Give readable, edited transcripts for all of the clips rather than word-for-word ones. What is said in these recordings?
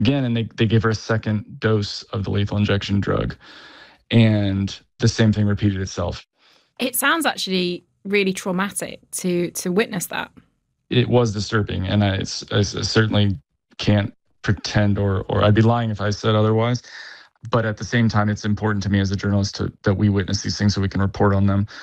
again, and they gave her a second dose of the lethal injection drug. And the same thing repeated itself. It sounds actually really traumatic to witness that. It was disturbing, and I certainly can't pretend or I'd be lying if I said otherwise. But at the same time, it's important to me as a journalist that we witness these things so we can report on them.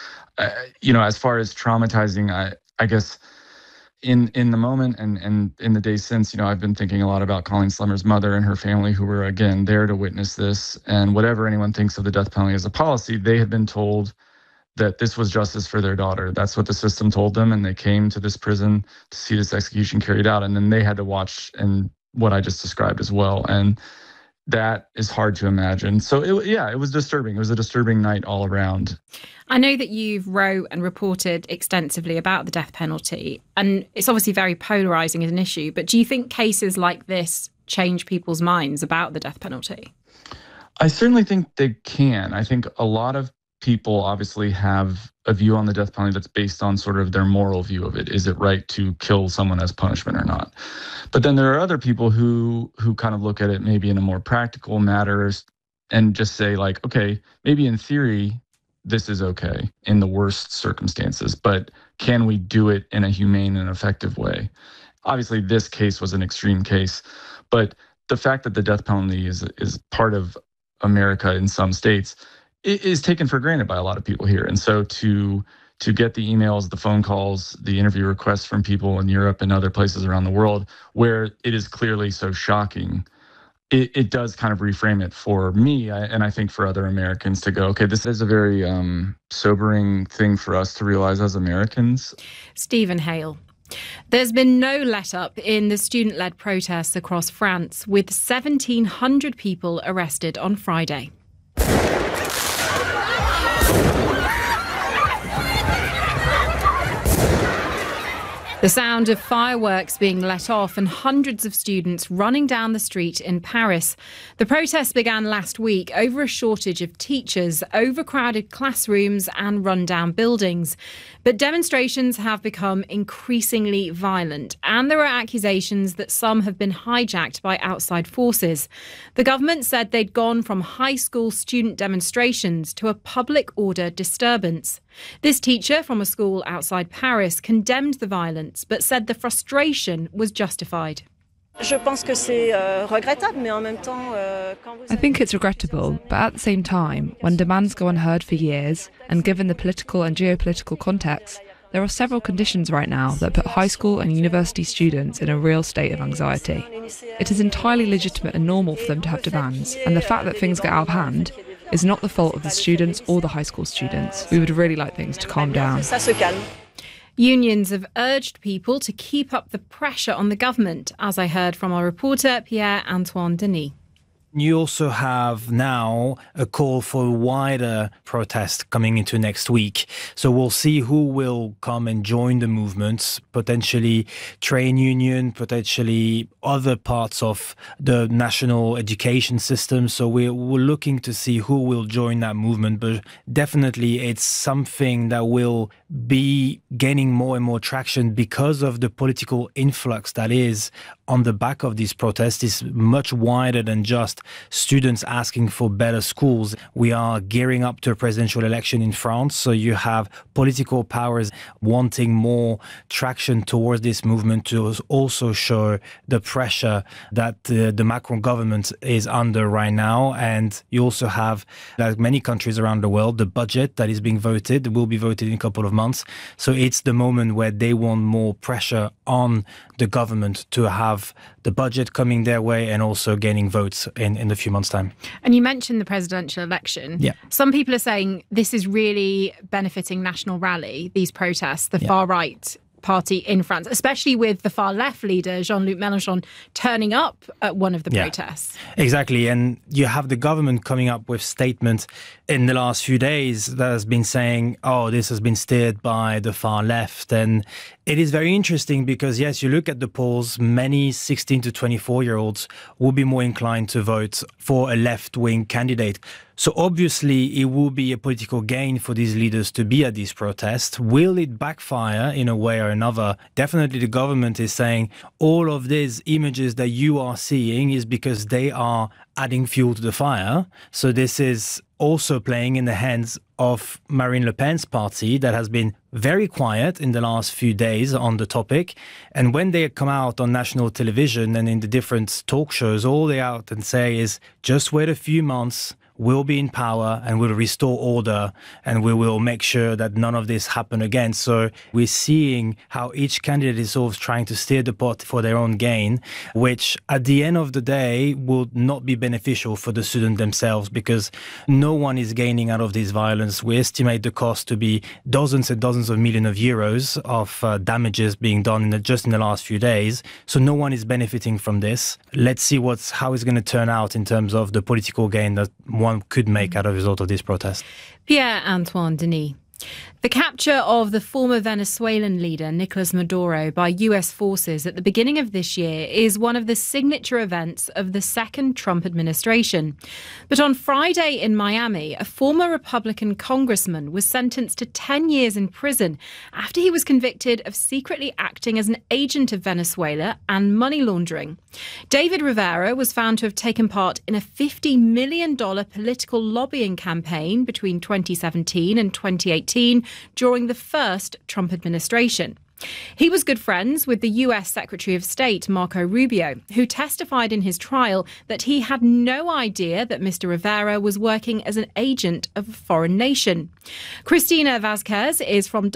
As far as traumatizing, I guess in the moment and in the days since, I've been thinking a lot about Colleen Slemmer's mother and her family, who were, again, there to witness this. And whatever anyone thinks of the death penalty as a policy, they had been told that this was justice for their daughter. That's what the system told them. And they came to this prison to see this execution carried out. And then they had to watch and what I just described as well. And that is hard to imagine. So it was disturbing. It was a disturbing night all around. I know that you've wrote and reported extensively about the death penalty, and it's obviously very polarising as an issue, but do you think cases like this change people's minds about the death penalty? I certainly think they can. I think a lot of people obviously have a view on the death penalty that's based on sort of their moral view of it. Is it right to kill someone as punishment or not? But then there are other people who kind of look at it maybe in a more practical matter and just say, like, okay, maybe in theory, this is okay in the worst circumstances, but can we do it in a humane and effective way? Obviously, this case was an extreme case, but the fact that the death penalty is part of America in some states is taken for granted by a lot of people here. And so to get the emails, the phone calls, the interview requests from people in Europe and other places around the world where it is clearly so shocking, it does kind of reframe it for me, and I think for other Americans to go, okay, this is a very sobering thing for us to realize as Americans. Stephen Hale. There's been no let-up in the student-led protests across France, with 1,700 people arrested on Friday. The sound of fireworks being let off and hundreds of students running down the street in Paris. The protests began last week over a shortage of teachers, overcrowded classrooms and run-down buildings. But demonstrations have become increasingly violent, and there are accusations that some have been hijacked by outside forces. The government said they'd gone from high school student demonstrations to a public order disturbance. This teacher from a school outside Paris condemned the violence, but said the frustration was justified. I think it's regrettable, but at the same time, when demands go unheard for years, and given the political and geopolitical context, there are several conditions right now that put high school and university students in a real state of anxiety. It is entirely legitimate and normal for them to have demands, and the fact that things get out of hand is not the fault of the students or the high school students. We would really like things to calm down. Unions have urged people to keep up the pressure on the government, as I heard from our reporter Pierre-Antoine Denis. You also have now a call for a wider protest coming into next week. So we'll see who will come and join the movements, potentially trade union, potentially other parts of the national education system. So we're looking to see who will join that movement. But definitely it's something that will be gaining more and more traction because of the political influx that is on the back of these protests. Is much wider than just students asking for better schools. We are gearing up to a presidential election in France, so you have political powers wanting more traction towards this movement to also show the pressure that the Macron government is under right now. And you also have, like many countries around the world, the budget that is being voted will be voted in a couple of months. So it's the moment where they want more pressure on the government to have the budget coming their way and also gaining votes in a few months' time. And you mentioned the presidential election. Yeah. Some people are saying this is really benefiting National Rally, these protests, the far right party in France, especially with the far left leader, Jean-Luc Mélenchon, turning up at one of the protests. Exactly. And you have the government coming up with statements in the last few days that has been saying, oh, this has been steered by the far left. And It is very interesting because, yes, you look at the polls, many 16 to 24-year-olds will be more inclined to vote for a left-wing candidate. So obviously, it will be a political gain for these leaders to be at these protests. Will it backfire in a way or another? Definitely the government is saying all of these images that you are seeing is because they are adding fuel to the fire. So this is also playing in the hands of Marine Le Pen's party that has been very quiet in the last few days on the topic. And when they come out on national television and in the different talk shows, all they out and say is just wait a few months, we'll be in power and we'll restore order and we will make sure that none of this happen again. So we're seeing how each candidate is sort of trying to steer the pot for their own gain, which at the end of the day will not be beneficial for the students themselves because no one is gaining out of this violence. We estimate the cost to be dozens and dozens of millions of euros of damages being done just in the last few days. So no one is benefiting from this. Let's see how it's going to turn out in terms of the political gain that one could make out of the result of this protest. Pierre-Antoine Denis. The capture of the former Venezuelan leader Nicolas Maduro by US forces at the beginning of this year is one of the signature events of the second Trump administration. But on Friday in Miami, a former Republican congressman was sentenced to 10 years in prison after he was convicted of secretly acting as an agent of Venezuela and money laundering. David Rivera was found to have taken part in a $50 million political lobbying campaign between 2017 and 2018 during the first Trump administration. He was good friends with the US Secretary of State, Marco Rubio, who testified in his trial that he had no idea that Mr. Rivera was working as an agent of a foreign nation. Cristina Vázquez is from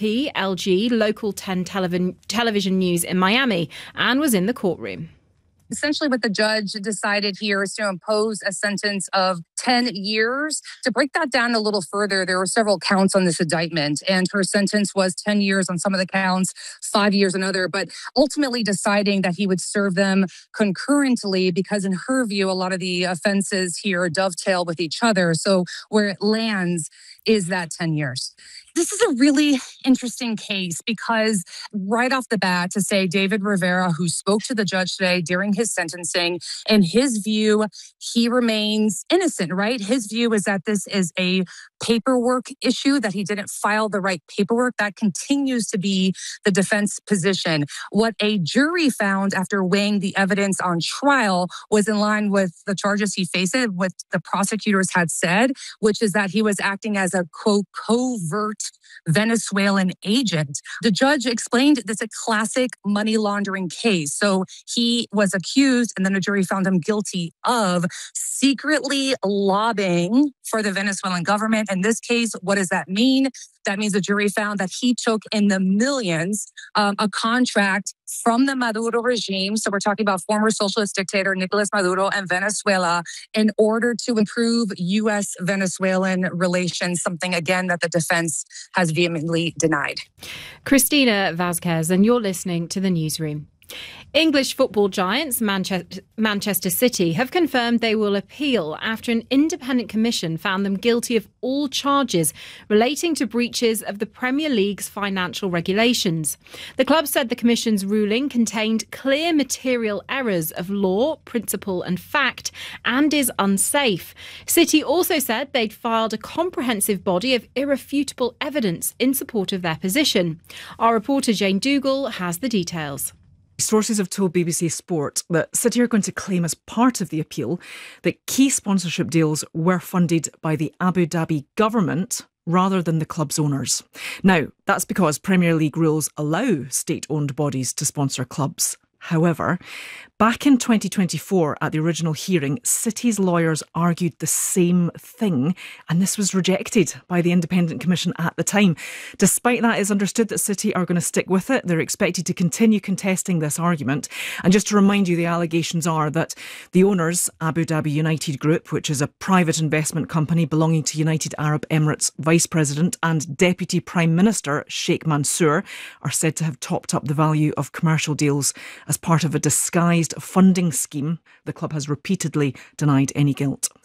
WPLG Local 10 television news in Miami and was in the courtroom. Essentially, what the judge decided here is to impose a sentence of 10 years. To break that down a little further, there were several counts on this indictment, and her sentence was 10 years on some of the counts, 5 years on other, but ultimately deciding that he would serve them concurrently because in her view, a lot of the offenses here dovetail with each other. So where it lands is that 10 years. This is a really interesting case because right off the bat to say David Rivera, who spoke to the judge today during his sentencing, in his view, he remains innocent, right? His view is that this is a paperwork issue, that he didn't file the right paperwork. That continues to be the defense position. What a jury found after weighing the evidence on trial was in line with the charges he faces, what the prosecutors had said, which is that he was acting as a, quote, covert Venezuelan agent. The judge explained this a classic money laundering case. So he was accused, and then a jury found him guilty of secretly lobbying for the Venezuelan government. In this case, what does that mean? That means the jury found that he took in the millions a contract from the Maduro regime. So we're talking about former socialist dictator Nicolas Maduro and Venezuela in order to improve U.S.-Venezuelan relations, something, again, that the defense has vehemently denied. Cristina Vázquez, and you're listening to The Newsroom. English football giants Manchester City have confirmed they will appeal after an independent commission found them guilty of all charges relating to breaches of the Premier League's financial regulations. The club said the commission's ruling contained clear material errors of law, principle and fact and is unsafe. City also said they'd filed a comprehensive body of irrefutable evidence in support of their position. Our reporter Jane Dougal has the details. Sources have told BBC Sport that City are going to claim as part of the appeal that key sponsorship deals were funded by the Abu Dhabi government rather than the club's owners. Now, that's because Premier League rules allow state-owned bodies to sponsor clubs. However, back in 2024 at the original hearing, City's lawyers argued the same thing, and this was rejected by the Independent Commission at the time. Despite that, it's understood that City are going to stick with it. They're expected to continue contesting this argument. And just to remind you, the allegations are that the owners, Abu Dhabi United Group, which is a private investment company belonging to United Arab Emirates Vice President and Deputy Prime Minister Sheikh Mansour, are said to have topped up the value of commercial deals as part of a disguised funding scheme. The club has repeatedly denied any guilt.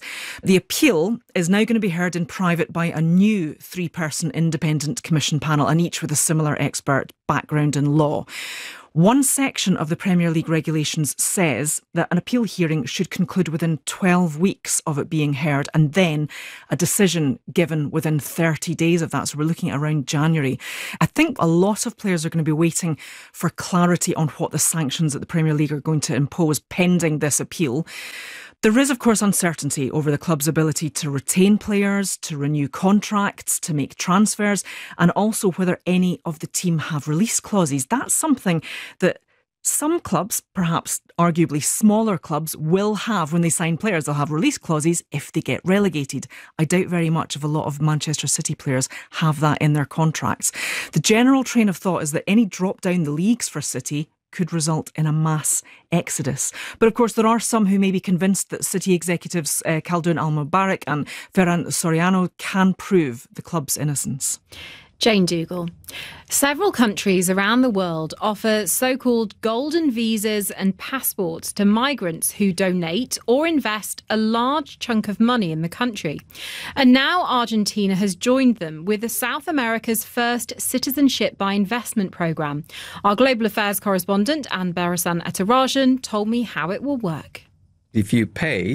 The appeal is now going to be heard in private by a new 3-person independent commission panel, and each with a similar expert background in law. One section of the Premier League regulations says that an appeal hearing should conclude within 12 weeks of it being heard, and then a decision given within 30 days of that. So we're looking at around January. I think a lot of players are going to be waiting for clarity on what the sanctions that the Premier League are going to impose pending this appeal. There is, of course, uncertainty over the club's ability to retain players, to renew contracts, to make transfers, and also whether any of the team have release clauses. That's something that some clubs, perhaps arguably smaller clubs, will have when they sign players. They'll have release clauses if they get relegated. I doubt very much if a lot of Manchester City players have that in their contracts. The general train of thought is that any drop down the leagues for City could result in a mass exodus. But of course, there are some who may be convinced that City executives Khaldoon Al-Mubarak and Ferran Soriano can prove the club's innocence. Jane Dougal. Several countries around the world offer so-called golden visas and passports to migrants who donate or invest a large chunk of money in the country. And now Argentina has joined them with South America's first citizenship by investment programme. Our global affairs correspondent, Anne Barasan Atarajan, told me how it will work. If you pay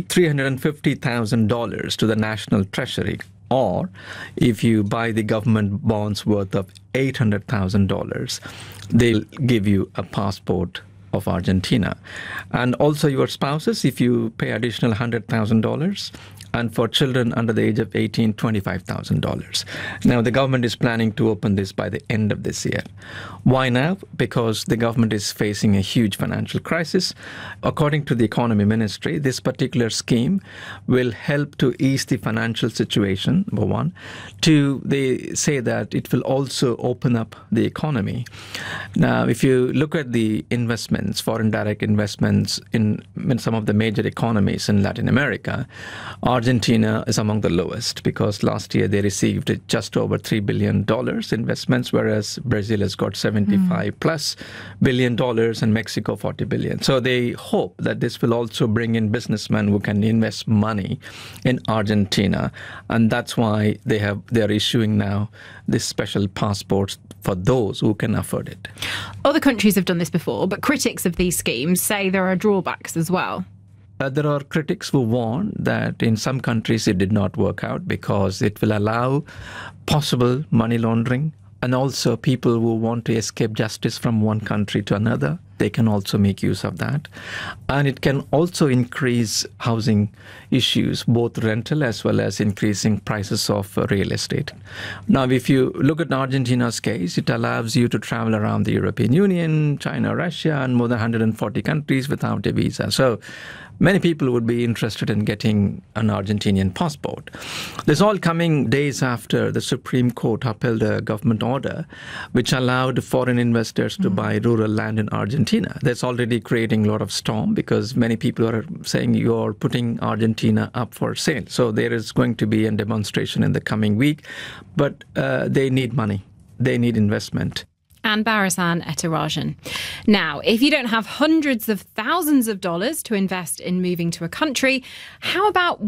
$350,000 to the National Treasury, or if you buy the government bonds worth of $800,000, they'll give you a passport of Argentina. And also your spouses, if you pay additional $100,000, and for children under the age of 18, $25,000. Now, the government is planning to open this by the end of this year. Why now? Because the government is facing a huge financial crisis. According to the Economy Ministry, this particular scheme will help to ease the financial situation, number one. Two, they say that it will also open up the economy. Now, if you look at the investments, foreign direct investments in some of the major economies in Latin America, Argentina is among the lowest because last year they received just over $3 billion investments, whereas Brazil has got $75+ billion and Mexico $40 billion. So they hope that this will also bring in businessmen who can invest money in Argentina. And that's why they're issuing now this special passports for those who can afford it. Other countries have done this before, but critics of these schemes say there are drawbacks as well. There are critics who warn that in some countries it did not work out because it will allow possible money laundering, and also people who want to escape justice from one country to another, they can also make use of that. And it can also increase housing issues, both rental as well as increasing prices of real estate. Now, if you look at Argentina's case, it allows you to travel around the European Union, China, Russia, and more than 140 countries without a visa. So many people would be interested in getting an Argentinian passport. This all coming days after the Supreme Court upheld a government order which allowed foreign investors to buy rural land in Argentina. That's already creating a lot of storm because many people are saying you're putting Argentina up for sale. So there is going to be a demonstration in the coming week. But they need money. They need investment. And Barasan Etarajan. Now, if you don't have hundreds of thousands of dollars to invest in moving to a country, how about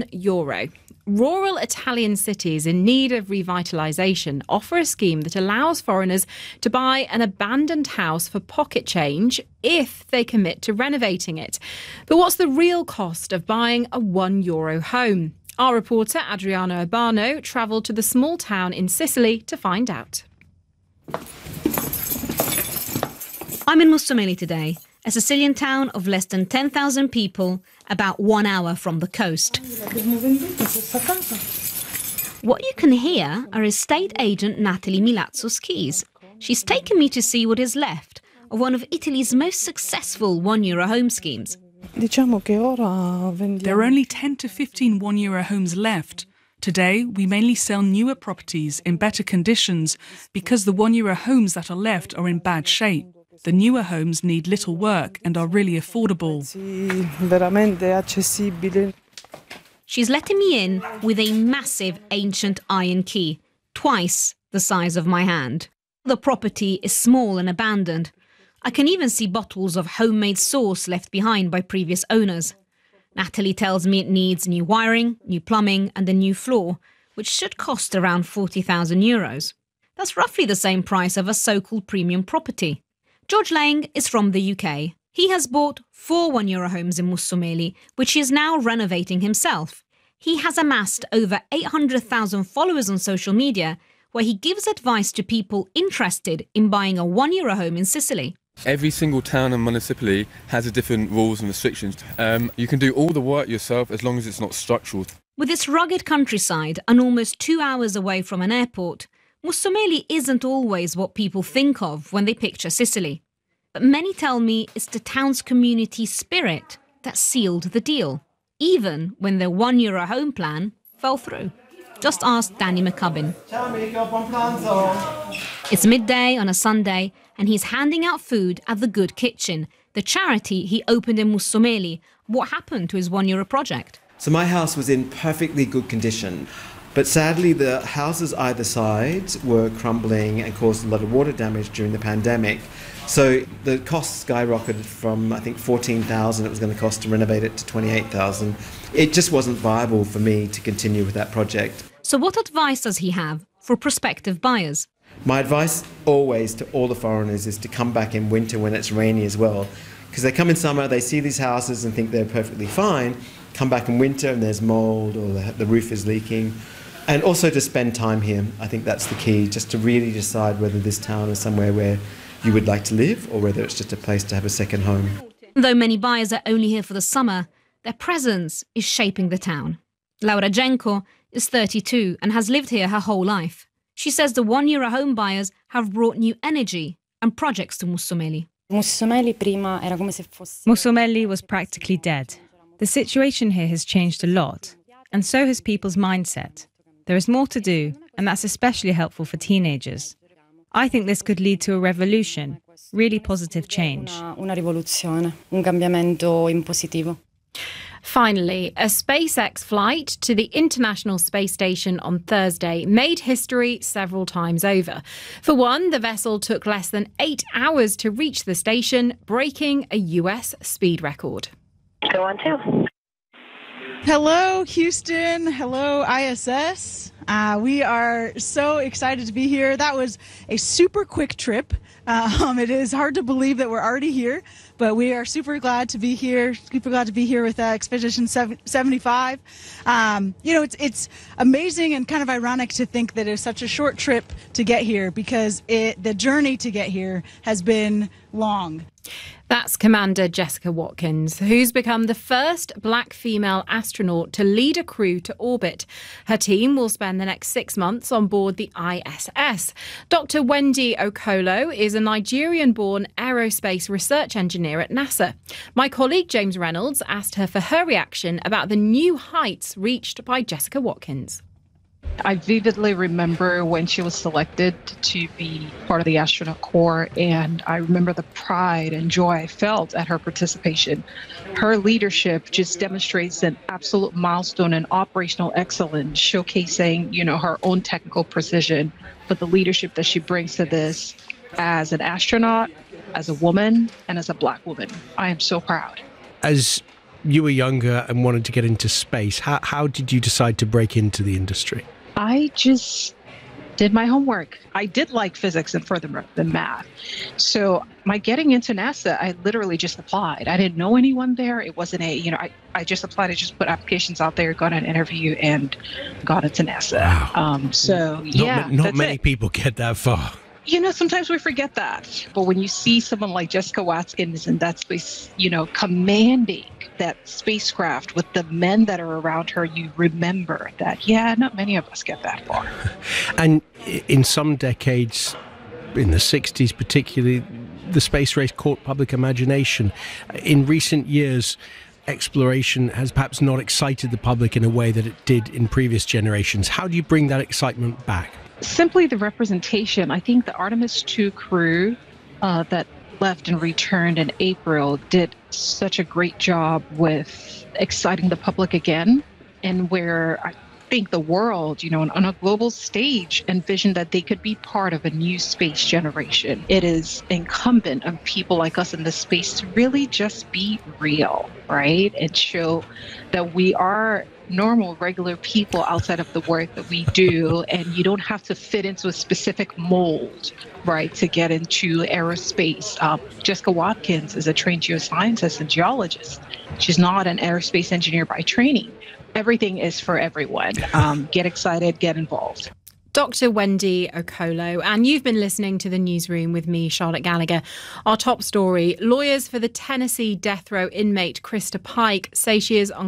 €1? Rural Italian cities in need of revitalisation offer a scheme that allows foreigners to buy an abandoned house for pocket change if they commit to renovating it. But what's the real cost of buying a €1 home? Our reporter Adriano Urbano travelled to the small town in Sicily to find out. I'm in Musumeli today, a Sicilian town of less than 10,000 people, about 1 hour from the coast. What you can hear are estate agent Natalie Milazzo's keys. She's taken me to see what is left of one of Italy's most successful €1 home schemes. There are only 10 to 15 €1 homes left. Today, we mainly sell newer properties in better conditions because the €1 homes that are left are in bad shape. The newer homes need little work and are really affordable. She's letting me in with a massive ancient iron key, twice the size of my hand. The property is small and abandoned. I can even see bottles of homemade sauce left behind by previous owners. Natalie tells me it needs new wiring, new plumbing and a new floor, which should cost around €40,000. That's roughly the same price of a so-called premium property. George Lang is from the UK. He has bought 4 €1 homes in Mussomeli, which he is now renovating himself. He has amassed over 800,000 followers on social media, where he gives advice to people interested in buying a €1 home in Sicily. Every single town and municipality has a different rules and restrictions. You can do all the work yourself as long as it's not structural. With its rugged countryside and almost 2 hours away from an airport, Mussomeli isn't always what people think of when they picture Sicily. But many tell me it's the town's community spirit that sealed the deal, even when their €1 home plan fell through. Just ask Danny McCubbin. It's midday on a Sunday and he's handing out food at the Good Kitchen, the charity he opened in Mussomeli. What happened to his €1 project? So my house was in perfectly good condition, but sadly the houses either side were crumbling and caused a lot of water damage during the pandemic. So the cost skyrocketed from, I think, $14,000 it was going to cost to renovate it to $28,000. It just wasn't viable for me to continue with that project. So what advice does he have for prospective buyers? My advice always to all the foreigners is to come back in winter when it's rainy as well. Because they come in summer, they see these houses and think they're perfectly fine. Come back in winter and there's mold or the roof is leaking. And also to spend time here. I think that's the key, just to really decide whether this town is somewhere where you would like to live or whether it's just a place to have a second home. Though many buyers are only here for the summer, their presence is shaping the town. Laura Jenko is 32 and has lived here her whole life. She says the €1 home buyers have brought new energy and projects to Mussomeli. Mussomeli was practically dead. The situation here has changed a lot, and so has people's mindset. There is more to do, and that's especially helpful for teenagers. I think this could lead to a revolution, really positive change. Finally, a SpaceX flight to the International Space Station on Thursday made history several times over. For one, the vessel took less than 8 hours to reach the station, breaking a US speed record. Go on too. Hello, Houston. Hello, ISS. We are so excited to be here. That was a super quick trip. It is hard to believe that we're already here, but we are super glad to be here. Super glad to be here with Expedition 75. It's amazing and kind of ironic to think that it's such a short trip to get here because the journey to get here has been long. That's Commander Jessica Watkins, who's become the first black female astronaut to lead a crew to orbit. Her team will spend the next 6 months on board the ISS. Dr. Wendy Okolo is a Nigerian-born aerospace research engineer at NASA. My colleague James Reynolds asked her for her reaction about the new heights reached by Jessica Watkins. I vividly remember when she was selected to be part of the astronaut corps, and I remember the pride and joy I felt at her participation. Her leadership just demonstrates an absolute milestone in operational excellence, showcasing, her own technical precision, but the leadership that she brings to this as an astronaut, as a woman, and as a Black woman. I am so proud. As you were younger and wanted to get into space, how did you decide to break into the industry? I just did my homework. I did like physics and further than math. So my getting into NASA, I literally just applied. I didn't know anyone there. It wasn't I just applied. I just put applications out there, got an interview, and got into NASA. Wow. Not many people get that far. Sometimes we forget that. But when you see someone like Jessica Watkins in that space, commanding that spacecraft with the men that are around her, you remember that, not many of us get that far. And in some decades, in the 60s particularly, the space race caught public imagination. In recent years, exploration has perhaps not excited the public in a way that it did in previous generations. How do you bring that excitement back? Simply the representation. I think the Artemis II crew that left and returned in April did such a great job with exciting the public again, and where think the world, on a global stage, envision that they could be part of a new space generation. It is incumbent on people like us in this space to really just be real, right? And show that we are normal, regular people outside of the work that we do, and you don't have to fit into a specific mold, right, to get into aerospace. Jessica Watkins is a trained geoscientist and geologist. She's not an aerospace engineer by training. Everything is for everyone. Get excited, get involved. Dr. Wendy Okolo, and you've been listening to The Newsroom with me, Charlotte Gallagher. Our top story, lawyers for the Tennessee death row inmate Krista Pike say she is on